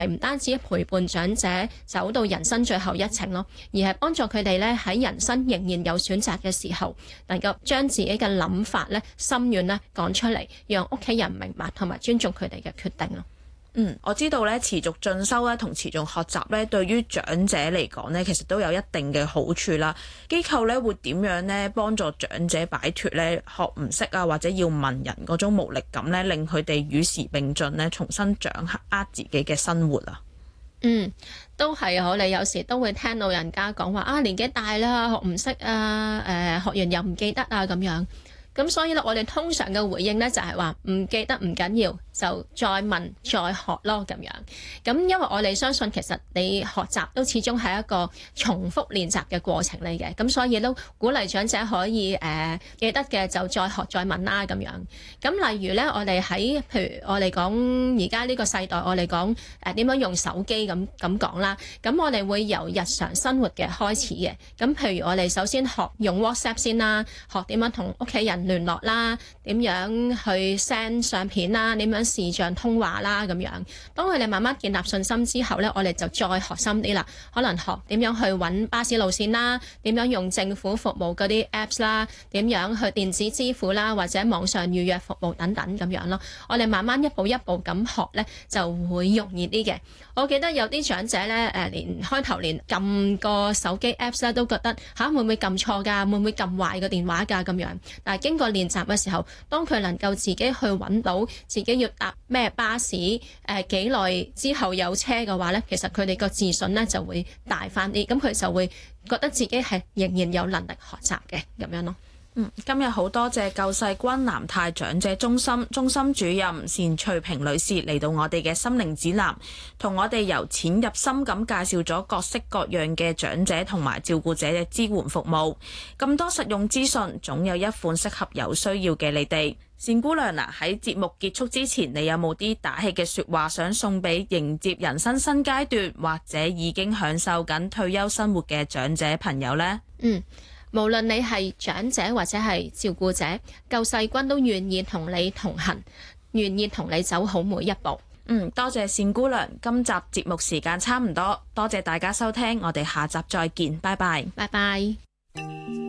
唔單止陪伴長者走到人生最後一程咯，而係幫助佢哋咧喺人生仍然有選擇嘅時候，能夠將自己嘅諗法咧、心願咧講出嚟，讓屋企人明白同埋尊重佢哋嘅決定咯。 我知道咧，持續進修咧同持續學習咧，對於長者嚟講咧，其實都有一定嘅好處啦。機構咧會點樣咧幫助長者擺脫咧學唔識啊，或者要問人嗰種無力感咧，令佢哋與時並進咧，重新掌握自己嘅生活啊？ 都係我哋有時都會聽老人家講話年紀大啦，學唔識啊，學完又唔記得啊咁樣。咁所以咧，我哋通常嘅回應咧就係話唔記得唔緊要，就再問再學咯咁樣。咁因為我哋相信其實你學習都始終係一個重複練習嘅過程嚟嘅，咁所以都鼓勵長者可以記得嘅就再學再問啦咁樣。咁例如咧，我哋喺譬如我哋講而家呢個世代，我哋講點樣用手機咁講啦。咁我哋會由日常生活嘅開始嘅。咁譬如我哋首先學用 WhatsApp 先啦，學點樣同屋企人聯絡啦，點樣去 send 相片啦，點樣視像通話啦咁樣。當佢哋慢慢建立信心之後呢，我哋就再學深啲啦，可能學點樣去揾巴士路線啦，點樣用政府服務嗰啲 apps 啦，點樣去電子支付啦，或者網上預約服務等等咁樣咯。我哋慢慢一步一步咁學呢，就會容易啲嘅。我記得有啲長者呢，連開頭連撳個手機 apps 咧都覺得會唔會撳錯㗎，會唔會撳壞個電話㗎咁樣。但係經過練習嘅時候，當佢能夠自己去揾到自己要搭咩巴士，幾耐之後有車嘅話呢，其實佢哋個自信呢就會大翻啲，咁佢就會覺得自己係仍然有能力學習嘅咁樣咯。 今日好多謝救世軍南泰長者中心主任單翠萍女士嚟到我哋嘅心靈指南，同我哋由淺入深咁介紹咗各式各樣嘅長者同埋照顧者嘅支援服務。咁多實用資訊，總有一款適合有需要嘅你哋。單姑娘喺節目結束之前，你有冇啲打氣嘅說話想送俾迎接人生新階段或者已經享受緊退休生活嘅長者朋友呢？ 無論你係長者或者係照顧者，救世軍都願意同你同行，願意同你走好每一步。 多謝單姑娘，今集節目時間差唔多，多謝大家收聽，我哋下集再見，拜拜。 拜拜。